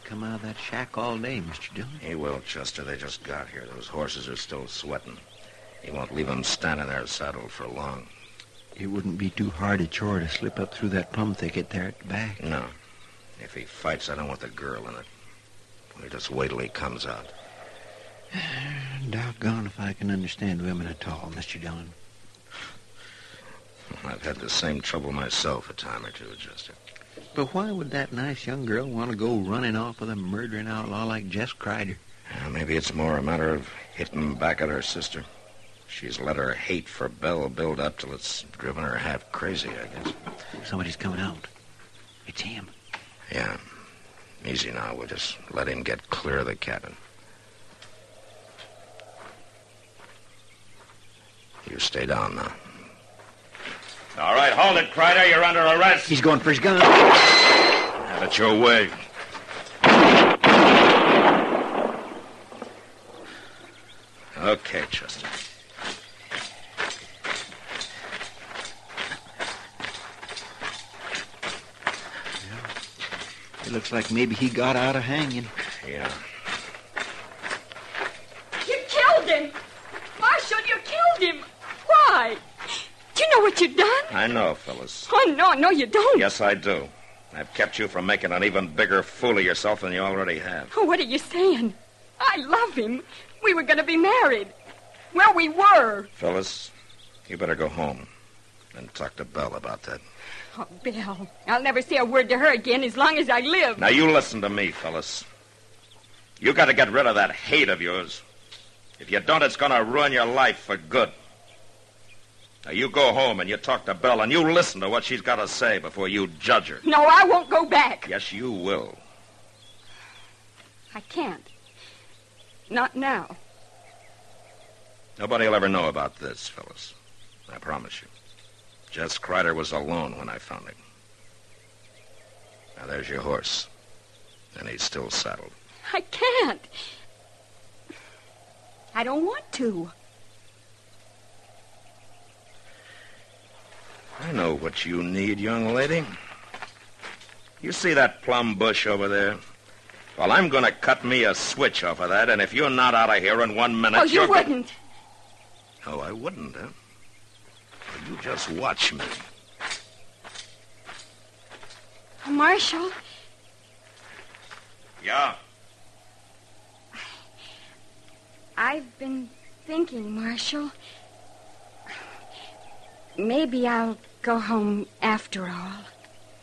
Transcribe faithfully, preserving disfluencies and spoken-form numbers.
come out of that shack all day, Mister Dillon. He will, Chester. They just got here. Those horses are still sweating. He won't leave them standing there saddled for long. It wouldn't be too hard a chore to slip up through that plum thicket there at the back. No. If he fights, I don't want the girl in it. We'll just wait till he comes out. Doggone if I can understand women at all, Mister Dillon. I've had the same trouble myself a time or two, Chester. But why would that nice young girl want to go running off with a murdering outlaw like Jess Crider? Uh, maybe it's more a matter of hitting back at her sister. She's let her hate for Belle build up till it's driven her half crazy, I guess. Somebody's coming out. It's him. Yeah. Easy now. We'll just let him get clear of the cabin. You stay down now. All right, hold it, Crider. You're under arrest. He's going for his gun. Have it your way. Okay, Chester. It looks like maybe he got out of hanging. Yeah. You killed him! Marshal, you killed him! Why? Do you know what you've done? I know, Phyllis. Oh, no, no, you don't. Yes, I do. I've kept you from making an even bigger fool of yourself than you already have. Oh, what are you saying? I love him. We were going to be married. Well, we were. Phyllis, you better go home and talk to Belle about that. Oh, Bill, I'll never say a word to her again as long as I live. Now, you listen to me, Phyllis. You got to get rid of that hate of yours. If you don't, it's going to ruin your life for good. Now, you go home and you talk to Belle and you listen to what she's got to say before you judge her. No, I won't go back. Yes, you will. I can't. Not now. Nobody will ever know about this, Phyllis. I promise you. Jess Crider was alone when I found him. Now, there's your horse. And he's still saddled. I can't. I don't want to. I know what you need, young lady. You see that plum bush over there? Well, I'm going to cut me a switch off of that, and if you're not out of here in one minute... Oh, you you're wouldn't. Go- oh, I wouldn't, huh? Well, you just watch me. Marshal, Yeah? I've been thinking, Marshal. Maybe I'll go home after all.